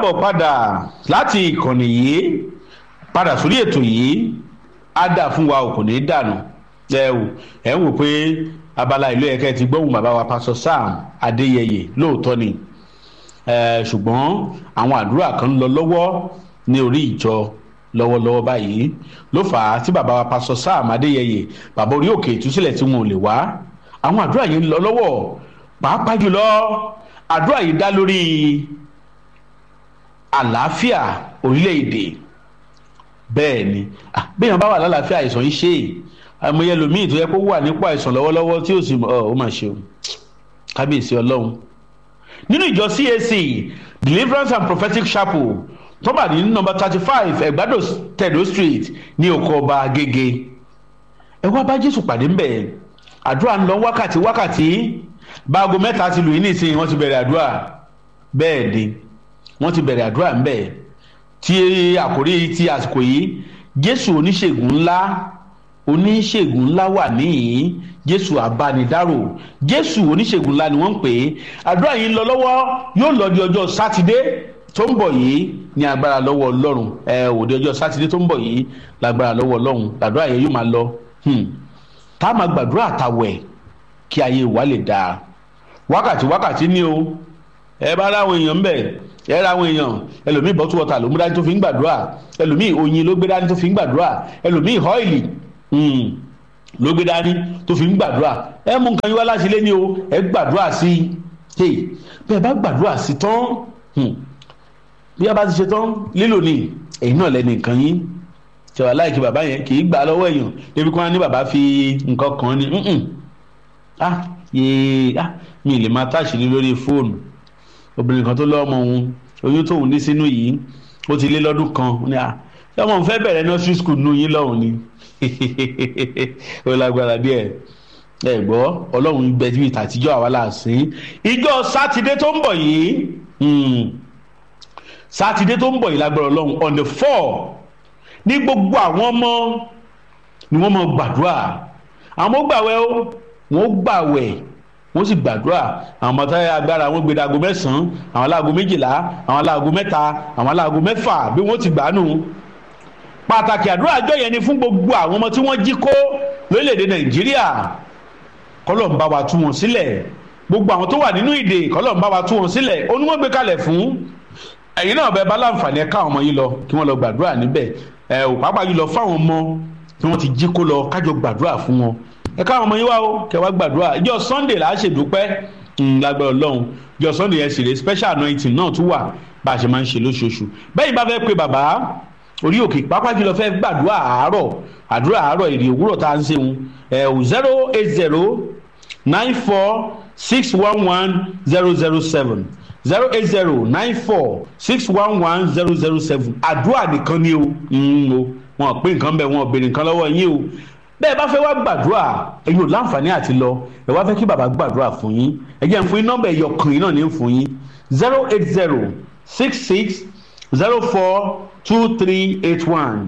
káàbọ̀ padà láti ìkànnì yìí padà sórí ètò yìí á dà fún wa kò ní dànù ẹ ń wò pé abala ìlú ẹ̀kẹ́ ti gbóhùn bàbá wa Pastor Sam Adéyẹyè lóòótọ́ ni ṣùgbọ́n àwọn àdúrà kan ń lọ lọ́wọ́ ní orí ìjọ lọ́wọ́lọ́wọ́ báyìí ló fà á tí bàbá wa Pastor Sam Adéyẹyè bàbá orí òkè ìtúsílẹ̀ tí wọn ò lè wá àwọn àdúrà yìí ń lọ lọ́wọ́ pàápàá jùlọ àdúrà yìí dá lórí àlàáfíà orílẹ̀-èdè bẹ́ẹ̀ ni béèyàn bá wà lálàáfíà àìsàn yìí ṣe àmọye ẹlòmíì tó yẹ kó wà nípò àìsàn lọ́wọ́lọ́wọ́ tí ó sì ó mà ṣe o kábíyèsí ọlọ́run nínú ìjọ CAC Deliverance and Prophetic Chapel tó bá ní nọ́mbà 35 Ẹ̀gbádò Tẹ̀dó Street ní oko ọba Agége ẹ wá bá Jésù pàdé ń bẹ̀ àdúrà ń lọ wákàtí báago 3 ti lù yín nísìnyí wọ́n ti bẹ̀rẹ̀ àdúrà bẹ́ẹ̀ ni wọ́n ti bẹ̀rẹ̀ àdúrà ń bẹ̀ tí àkórí ti àsìkò yìí Jésù oníṣègùn ńlá wà níyìn Jésù àbánidárò Jésù oníṣègùn ńlá ni wọ́n ń pè é àdúrà yìí ń lọ lọ́wọ́ yóò lọ di ọjọ́ sátidé tó ń bọ̀ yìí ní agbára lọ́wọ́ Ọlọ́run òde ọjọ́ sátidé tó ń bọ̀ yìí lágbára lọ́wọ́ Ọlọ́run àdúrà yẹn yóò máa lọ tá a máa gbàdúrà àtàwẹ̀ kí ayé wa lè dáa wákàtí ní o ẹ bá ráwọn èèyàn ń bẹ̀ ẹ ráwọn èèyàn ẹlòmíì bọ́tú wọ́tà ló mú dání tó fi ń gbàdúrà ẹlòmíì oyin ló gbé dání tó fi ń gbàdúrà ẹlòmíì ọ́ìlì ló gbé dání tó fi ń gbàdúrà ẹ mú nǹkan yín wá láti lé ní o ẹ gbàdúrà sí i bẹ́ẹ̀ bá gbàdúrà sí tán bí a bá ti ṣe tán lílò ní èyí náà lẹ́nu nǹkan yín ṣèwà láìkí bàbá yẹn kì í gbà lọ́wọ́ èèyàn débi kí wọ́n ní bàbá fi nǹkan kan ní mi lè máa táṣìírí lórí fóònù obìnrin kan tó lọ́mọ òun oyún tóun ní sínú yìí ó ti lé lọ́dún kan ní ọmọ òun fẹ́ bẹ̀rẹ̀ nursery school nù yín lọ́hùn ni ó lágbára díẹ̀ ẹ gbọ́ ọlọ́run gbẹ bí ìtàtijọ́ àwa láàsín ìjọ sátidé tó ń bọ̀ yìí lágbára ọlọ́run on the 4 ní gbogbo àwọn ọmọ ni wọ́n mọ̀ gbàdúrà àwọn ọmọ gbàwẹ̀ ó wọ́n gbàwẹ̀ wọ́n sì gbàdúrà àwọn ọmọ táyà agbára wọn gbé dago 9 àwọn aláàgó 12 àwọn aláàgó 3 àwọn aláàgó 6 bí wọ́n ti gbàánu pàtàkì àdúrà àjọ yẹn ni fún gbogbo àwọn ọmọ tí wọ́n jí kó lórílẹ̀‐èdè Nàìjíríà kọ́lọ̀ ń bá wa tú wọn sílẹ̀ gbogbo àwọn tó wà nínú ìdè kọ́lọ̀ ń bá wa tú wọn sílẹ̀ ó ní wọ́n gbé kalẹ̀ fún ẹ̀yin náà bẹ́ẹ̀ bá láǹfààní ẹ káwọn ọmọ yìí lọ kí wọ́n lọ gbàdúrà níbẹ̀ ò pàápàá yìí lọ fáwọn ọmọ tí wọ́n ti jí kó lọ kájọ gbàdúrà fún wọn ẹ káwọn ọmọ yìí wá o kẹ wá gbàdúrà ìjọ Sunday là á ṣèdúpẹ́ lágbára Ọlọ́run ìjọ Sunday yẹn sì rè special anointing náà tún wà bá a ṣe máa ń ṣe lóṣooṣù bẹ́ẹ̀ bá fẹ́ pé bàbá orí òkè pàápàá jùlọ fẹ́ gbàdúrà àdúrà àárọ̀ èrè òwúrọ̀ tá à ń ṣeun 08094611007 08094611007 àdúrà nìkan ni o wọn pé nǹkan bẹ́ẹ̀ wọn béèrè nǹkan lọ́wọ́ yín o bẹ́ẹ̀ bá fẹ́ wá gbàdúrà ẹ̀yin ò láǹfààní àti lọ ẹ wá fẹ́ kí bàbá gbàdúrà fún yín ẹ jẹ́ n fún yín nọ́mbà ẹ̀yọkàn yín náà ní fún yín 08066042381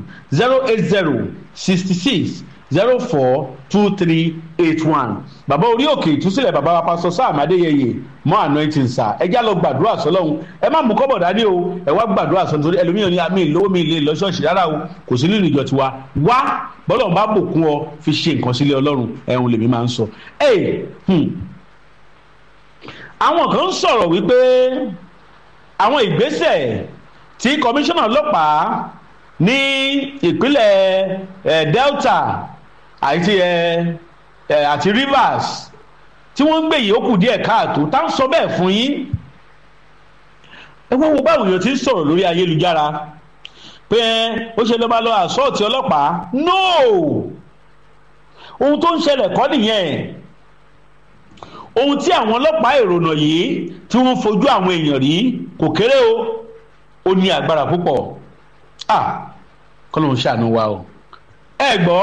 08066042381 bàbá orí òkè ìtúsílẹ̀ bàbá wa Pastor Sam Adéyẹyè mọ́ anointing sir ẹ já lọ gbàdúrà sọ́lọ́hun ẹ má mú kọ́bọ̀ dání o ẹ wá gbàdúrà sọ nítorí ẹlòmíràn ní àmì ìlówó mi lè lọ ṣọ́ọ̀ṣì rárá o kò sí nínú ìjọ tiwa wá bọ́lọ̀ bá bùkún ọ fi ṣe nǹkan sílé Ọlọ́run ẹ̀hún lèmi máa ń sọ. àwọn kan ń sọ̀rọ̀ wípé àwọn ìgbésẹ̀ tí kọmíṣánná ọlọ́pàá ní ìpínlẹ̀ Delta àti Rivers tí wọ́n ń gbé yìí ó kù díẹ̀ káàtó tá ń sọ bẹ́ẹ̀ fún yín ẹ wọ́n wo báwo èèyàn ti ń sọ̀rọ̀ lórí ayélujára pé ó ṣe ló máa lọ àsọ́ọ̀tì ọlọ́pàá no ohun tó ń ṣẹlẹ̀ kọ́ nìyẹn ohun tí àwọn ọlọ́pàá ìrònà yìí tí wọ́n fojú àwọn èèyàn rí kò kéré o ó ní agbára púpọ̀ kọ́lọ́hún ṣàánú wa o ẹ gbọ́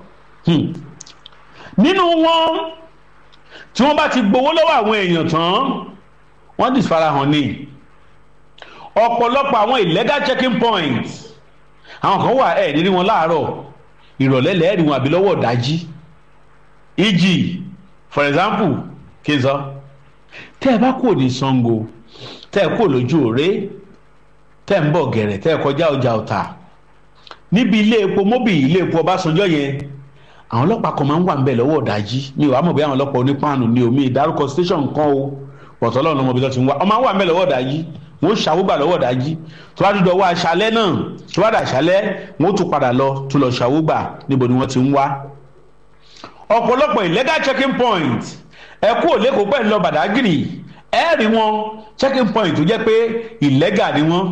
nínú wọn tí wọ́n bá ti gbowó lọ́wọ́ àwọn èèyàn tán wọ́n ti farahàn ní ọ̀pọ̀lọpọ̀ àwọn illegal checking points àwọn kan wà ẹ̀ nírí wọn láàárọ̀ ìrọ̀lẹ́ lẹ́ẹ̀rí wọn àbí lọ́wọ́ ìdájí eg for example kí n sọ tẹ́ ẹ bá kò ní Ṣàngó tẹ́ ẹ kò lójú òré tẹ́ ń bọ̀ gẹ̀rẹ̀ tẹ́ kọjá ọjà Ọ̀tà níbi ilé epo Mobi ilé epo Ọbásanjọ́ yẹn àwọn ọlọ́pàá kan máa ń wà ń bẹ̀ lọ́wọ́ ọ̀dájí mi ò wá mọ̀ bí àwọn ọlọ́pàá onípáànù ni omi ìdárúkọ station kan o pọ̀tọ́ lọ́nà ọmọbi tó ti ń wá ọmọ àwọn wà ń bẹ̀ lọ́wọ́ ọ̀dájí wọ́n ṣàwógbà lọ́wọ́ ọ̀dájí tó wá dídọ̀ wá aṣálẹ́ náà tó wá dàṣálẹ́ wọ́n tún padà lọ tó lọ ṣàwógbà níbo ni wọ́n ti ń wá. ọ̀pọ̀lọpọ̀ illegal checking point ẹ kú òlẹ́kọ̀ọ́ pẹ̀lú lọ Badagry ẹ rí wọn checking point tó jẹ́ pé illegal ni wọ́n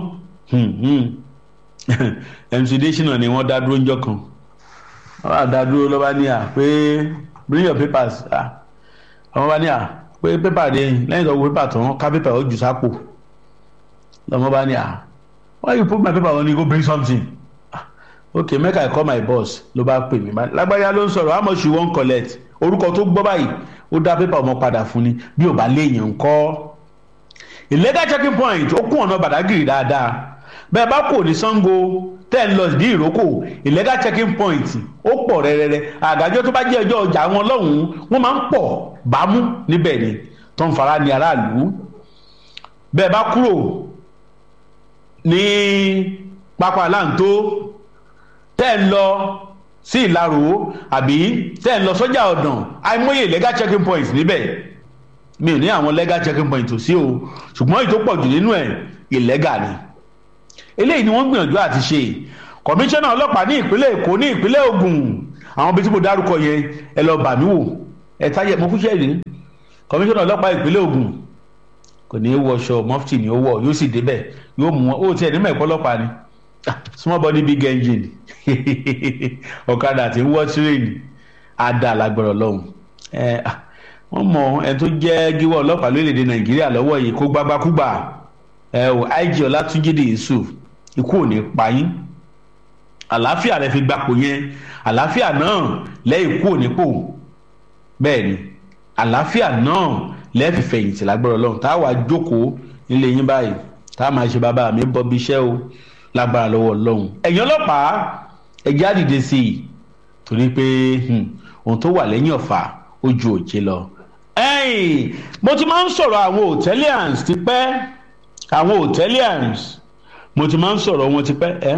MC Desina ni wọ́n dá dúró ńjọ́ kan wọ́n á dá dúró lọ́ba ní à pé bring your papers àwọn bá ní à pé pépà dé lẹ́yìn tó wo pépà tán ká pépà ó jù sápò lọ́mọ bá ní à why you put my paper on you go bring something okay make I call my boss ló bá pè mí lágbájá ló ń sọ̀rọ̀ how much you wan collect orúkọ tó gbọ́ báyìí ó dá pépà ọmọ padà fún ni bí ò bá léèyàn ńkọ́ illegal checking point ó kún ọ̀nà Badagry dáadáa bẹ́ẹ̀ bá kò ní Sango tẹ́ ń lọ sí Ìrókò illegal checking point ó pọ̀ rẹ́rẹ́rẹ́ àgájọ́ tó bá jẹ́ ọjọ́ ọjà wọn lọ́hùn-ún wọ́n máa ń pọ̀ bámú níbẹ̀ ni tó ń fara ní aráàlú bẹ́ẹ̀ bá kúrò ní pápá láǹtó tẹ́ ń lọ sí Ìlaró àbí tẹ́ ń lọ sọ́jà Ọ̀dàn àìmọye legal checking points níbẹ̀ mi ò ní àwọn legal checking points tó sí o ṣùgbọ́n èyí tó pọ̀ jù nínú ẹ̀ illegal ni eléyìí ni wọ́n gbìyànjú àti ṣe kọmíṣánná ọlọ́pàá ní ìpínlẹ̀ Èkó ní ìpínlẹ̀ Ògùn àwọn ibi tí mo dárúkọ yẹn ẹ lọ bà mí wò ẹ táyẹ mo kúṣẹ́ rí kọmíṣánná ọlọ́pàá ìpínlẹ̀ Ògùn kò ní í wọṣọ mọ́fìtì ni ó wọ̀ yóò sì débẹ̀ yóò mú wọn ó tiẹ̀ ní mẹ́ẹ̀kọ́ ọlọ́pàá ni small body big engine ọ̀kadà tí ń wọ́ tírèènì àdá lágbọ̀rọ̀ lọ́hùn wọ́n mọ ẹni tó jẹ́ gíwọ́ ọlọ́pàá lórílẹ̀‐èdè Nàìjíríà lọ́wọ́ yìí kó gbágbákúgbà IG Ọlátúnjí Yusuf ikú ò ní pa yín àlàáfíà rẹ fi gbapò yẹn àlàáfíà náà lẹ́yìn ikú ò ní pò bẹ́ẹ̀ ni àlàáfíà náà lẹ́ẹ̀fì fẹ̀yìntì lágbára Ọlọ́run tá a wà jókòó nílé yín báyìí tá a máa ṣe bàbá mi bọ́ bí iṣẹ́ o lágbára lọ́wọ́ Ọlọ́run ẹ̀yin ọlọ́pàá ẹ̀jẹ̀ á dìde sí i torí pé ohun tó wà lẹ́yìn ọ̀fà ó ju òjé lọ. mo ti máa ń sọ̀rọ̀ àwọn hòtẹ́líàns ti pẹ́ àwọn hòtẹ́líàns mo ti máa ń sọ̀rọ̀ wọn ti pẹ́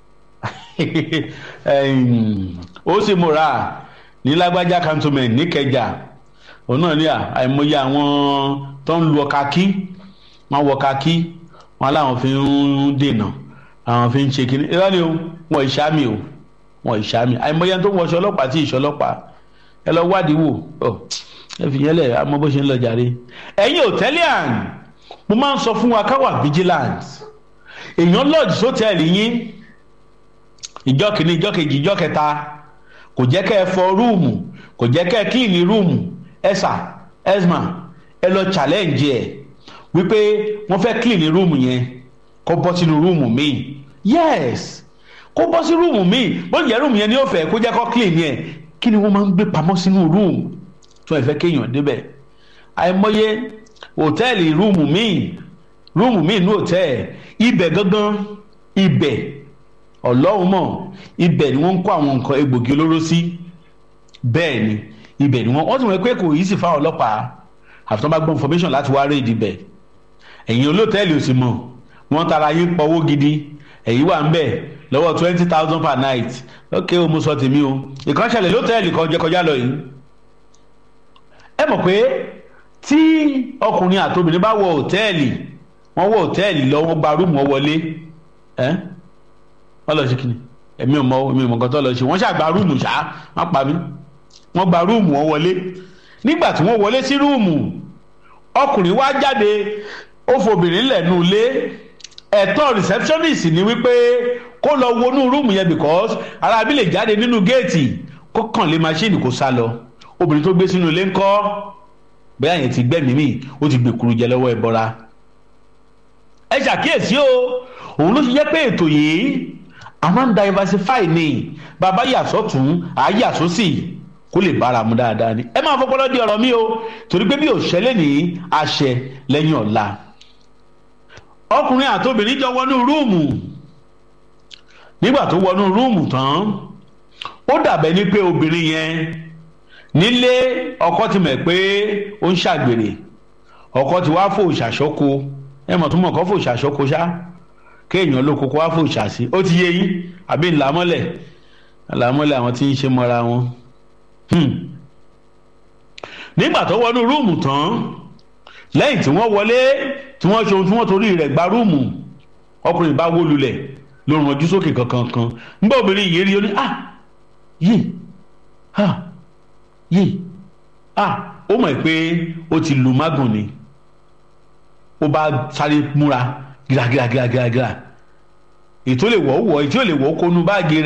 ó sì múra ní Lágbájá cantonment níkẹjà òun náà ní àìmọye àwọn tó ń lu ọkà kí wọ́n wọ ọkà kí wọ́n láwọn fi ń dènà àwọn fi ń ṣe kínní irọ́ ni o wọ́n ìṣàmì o wọ́n ìṣàmì àìmọye tó ń wọṣọ ọlọ́pàá tí ìṣọ́ ọlọ́pàá ẹ lọ wádìí wò ẹ fi yẹn lẹ̀ àmọ́ bó ṣe ń lọ jàre. ẹ̀yin hòtẹ́líàn mo máa ń sọ fún wa ká wà vigilant èèyàn lodge sótẹ́ẹ̀lì yín ìjọ kìíní ìjọ kejì ìjọ kẹta kò jẹ́ kẹ́ ẹ fọ rúùmù kò jẹ́ kẹ́ ẹ kíìnì rúùmù esma ẹ lọ challenge ẹ wípé wọ́n fẹ́ kíìnì rúùmù yẹn kó bọ́ sínú rúùmù míì yes kó bọ́ sí rúùmù míì bó jẹ́ rúùmù yẹn ni ó fẹ́ kó jẹ́ kó kíìnì ẹ̀ kí ni wọ́n máa ń gbé pamọ́ sínú rúùmù tó ẹ fẹ́ kéèyàn débẹ̀ àìmọye hòtẹ́ẹ̀lì rúùmù míì ní hòtẹ́ẹ̀lì ibẹ̀ gangan ibẹ̀ ọlọ́run mọ̀ ibẹ̀ ni wọ́n ń kó àwọn nǹkan egbògi olóró sí bẹ́ẹ̀ ni ibẹ̀ ni wọ́n ti mọ̀ pé kò yí sí fáwọn ọlọ́pàá àfi tó bá gbọ́ information láti wá rédí ibẹ̀ ẹ̀yin olóòtẹ́ẹ̀lì ò sì mọ̀ wọ́n tara yín pọ̀wó gidi ẹ̀yin wà ń bẹ̀ lọ́wọ́ 20,000 per night ok o mo sọ tèmi o ìkànṣẹ́lẹ̀ lóòtẹ́ẹ̀lì kan kọjá lọ yìí ẹ mọ̀ pé tí ọkùnrin àtobìnrin bá wọ hòtẹ́ẹ̀lì wọ́n wọ hòtẹ́ẹ̀lì lọ wọ́n gba rúùmù wọn wọlé wọ́n lọ sí kíni èmi ò mọ nǹkan tó lọ sí wọ́n ṣàgbà rúùmù ṣá wọ́n pa mí wọ́n gba rúùmù wọn wọlé nígbà tí wọ́n wọlé sí rúùmù ọkùnrin wá jáde ó fobìnrin lẹ́nu ilé ẹ̀tọ́ receptionist ni wípé kó lọ wọnú rúùmù yẹn because ara bí lè jáde nínú géètì kó kàn lé maṣíìnì kó sá lọ obìnrin tó gbé sínú ilé ńkọ́ bẹ́ẹ̀ yẹn ti gbẹ́mìí mì ó ti gbèkúrú jẹ lọ́wọ́ ẹbọra ẹ ṣàkíyèsí o òun ló ṣe jẹ́ pé ètò yìí a máa ń diversify ní bàbá yàsọ́tún àyàsọ́sì kó lè bára mu dáadáa ni ẹ máa fọpọlọ di ọ̀rọ̀ mi o torí pé bí òṣèlè ní àṣẹ lẹ́yìn ọ̀la ọkùnrin àtobìnrin jọ wọnú rúùmù nígbà tó wọnú rúùmù tán ó dàbẹ̀ ní pé obìnrin yẹn nílé ọkọ ti mọ̀ pé ó ń ṣàgbèrè ọkọ ti wá fò ṣàṣọ́kọ ẹ mọ̀ tó mọ̀ kọ́ fò ṣàṣọ́kọ ṣá kéèyàn ló kókó wá fòṣà sí ó ti yé yín àbí ńlámọ́lẹ̀ àwọn tí ń ṣe mọ́ra wọn. nígbà tó wọnú rúùmù tán lẹ́yìn tí wọ́n wọlé tí wọ́n ṣe ohun tí wọ́n torí rẹ̀ gba rúùmù ọkùnrin bá wó lulẹ̀ ló ràn ojú sókè kankan nígbà obìnrin yìí rí ó ní ó mọ̀ pé ó ti lu mágùn ni ó bá sáré múra gíragíragíragíra ètò lè wọ̀ ó wọ̀ ètò lè wọ̀ ó kónú báàgì rẹ̀.